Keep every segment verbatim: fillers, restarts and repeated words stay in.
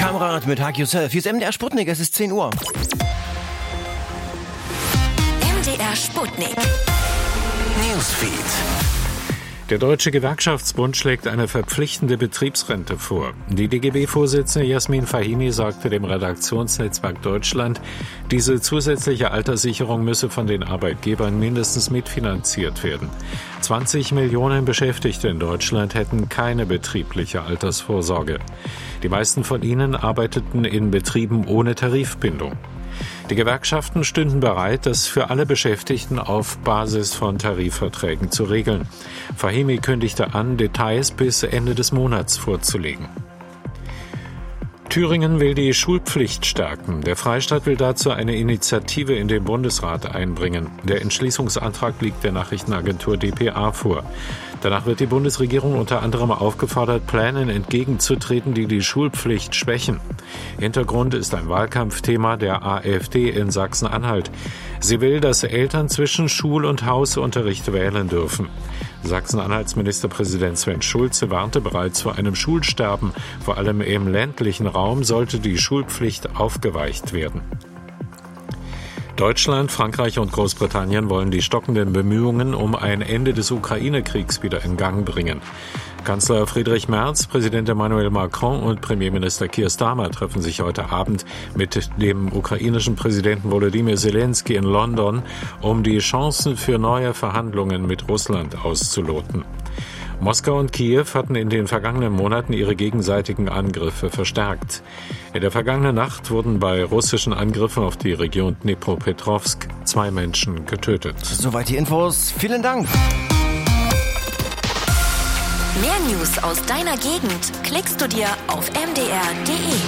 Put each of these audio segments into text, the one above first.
Kamrat mit Hug Yourself. Hier ist M D R Sputnik, es ist zehn Uhr. M D R Sputnik. Newsfeed. Der Deutsche Gewerkschaftsbund schlägt eine verpflichtende Betriebsrente vor. Die D G B-Vorsitzende Jasmin Fahimi sagte dem Redaktionsnetzwerk Deutschland, diese zusätzliche Alterssicherung müsse von den Arbeitgebern mindestens mitfinanziert werden. zwanzig Millionen Beschäftigte in Deutschland hätten keine betriebliche Altersvorsorge. Die meisten von ihnen arbeiteten in Betrieben ohne Tarifbindung. Die Gewerkschaften stünden bereit, das für alle Beschäftigten auf Basis von Tarifverträgen zu regeln. Fahimi kündigte an, Details bis Ende des Monats vorzulegen. Thüringen will die Schulpflicht stärken. Der Freistaat will dazu eine Initiative in den Bundesrat einbringen. Der Entschließungsantrag liegt der Nachrichtenagentur D P A vor. Danach wird die Bundesregierung unter anderem aufgefordert, Plänen entgegenzutreten, die die Schulpflicht schwächen. Hintergrund ist ein Wahlkampfthema der AfD in Sachsen-Anhalt. Sie will, dass Eltern zwischen Schul- und Hausunterricht wählen dürfen. Sachsen-Anhalts Ministerpräsident Sven Schulze warnte bereits vor einem Schulsterben. Vor allem im ländlichen Raum sollte die Schulpflicht aufgeweicht werden. Deutschland, Frankreich und Großbritannien wollen die stockenden Bemühungen um ein Ende des Ukraine-Kriegs wieder in Gang bringen. Kanzler Friedrich Merz, Präsident Emmanuel Macron und Premierminister Keir Starmer treffen sich heute Abend mit dem ukrainischen Präsidenten Volodymyr Zelensky in London, um die Chancen für neue Verhandlungen mit Russland auszuloten. Moskau und Kiew hatten in den vergangenen Monaten ihre gegenseitigen Angriffe verstärkt. In der vergangenen Nacht wurden bei russischen Angriffen auf die Region Dnipropetrovsk zwei Menschen getötet. Soweit die Infos. Vielen Dank. Mehr News aus deiner Gegend klickst du dir auf m d r punkt d e.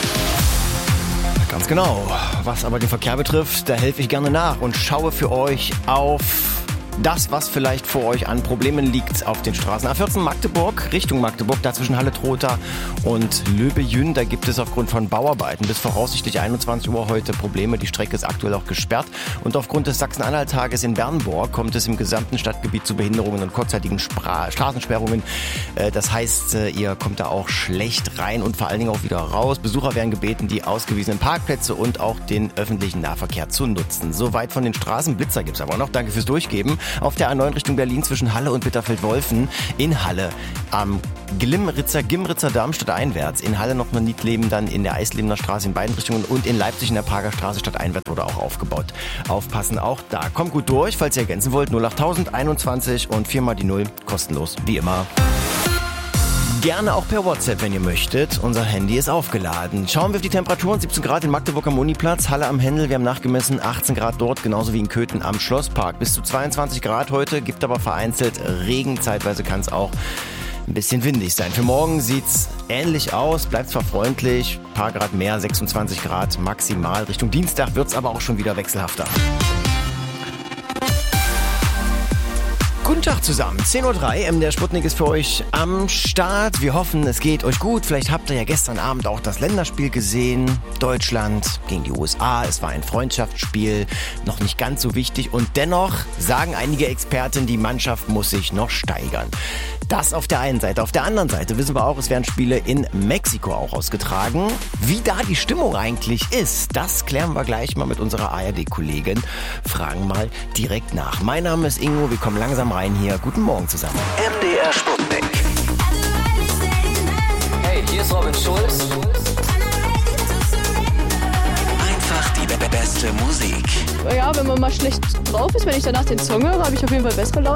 Ganz genau. Was aber den Verkehr betrifft, da helfe ich gerne nach und schaue für euch auf das, was vielleicht vor euch an Problemen liegt auf den Straßen. A vierzehn Magdeburg, Richtung Magdeburg, da zwischen Halle-Trotha und Löbejün, da gibt es aufgrund von Bauarbeiten bis voraussichtlich einundzwanzig Uhr heute Probleme. Die Strecke ist aktuell auch gesperrt. Und aufgrund des Sachsen-Anhalt-Tages in Bernburg kommt es im gesamten Stadtgebiet zu Behinderungen und kurzzeitigen Spra- Straßensperrungen. Das heißt, ihr kommt da auch schlecht rein und vor allen Dingen auch wieder raus. Besucher werden gebeten, die ausgewiesenen Parkplätze und auch den öffentlichen Nahverkehr zu nutzen. Soweit von den Straßen. Blitzer gibt es aber noch. Danke fürs Durchgeben. Auf der A neun Richtung Berlin zwischen Halle und Bitterfeld-Wolfen. In Halle am Glimritzer, Gimritzer Damm stadteinwärts. In Halle noch ein Niedleben, dann in der Eislebener Straße in beiden Richtungen und in Leipzig in der Prager Straße stadteinwärts wurde auch aufgebaut. Aufpassen auch da. Kommt gut durch, falls ihr ergänzen wollt. null acht null null einundzwanzig und viermal die Null. Kostenlos, wie immer. Gerne auch per WhatsApp, wenn ihr möchtet. Unser Handy ist aufgeladen. Schauen wir auf die Temperaturen. siebzehn Grad in Magdeburg am Uniplatz, Halle am Händel. Wir haben nachgemessen achtzehn Grad dort, genauso wie in Köthen am Schlosspark. Bis zu zweiundzwanzig Grad heute, gibt aber vereinzelt Regen. Zeitweise kann es auch ein bisschen windig sein. Für morgen sieht's ähnlich aus, bleibt zwar freundlich, ein paar Grad mehr, sechsundzwanzig Grad maximal. Richtung Dienstag wird's aber auch schon wieder wechselhafter. Guten Tag zusammen, zehn Uhr drei, M D R Sputnik ist für euch am Start. Wir hoffen, es geht euch gut. Vielleicht habt ihr ja gestern Abend auch das Länderspiel gesehen. Deutschland gegen die U S A. Es war ein Freundschaftsspiel, noch nicht ganz so wichtig. Und dennoch sagen einige Experten, die Mannschaft muss sich noch steigern. Das auf der einen Seite. Auf der anderen Seite wissen wir auch, es werden Spiele in Mexiko auch ausgetragen. Wie da die Stimmung eigentlich ist, das klären wir gleich mal mit unserer A R D-Kollegin. Fragen mal direkt nach. Mein Name ist Ingo, wir kommen langsam rein hier. Guten Morgen zusammen. M D R Sputnik. Hey, hier ist Robin Schulz. Einfach die be- beste Musik. Ja, wenn man mal schlecht drauf ist, wenn ich danach den Song höre, habe ich auf jeden Fall bessere Laune.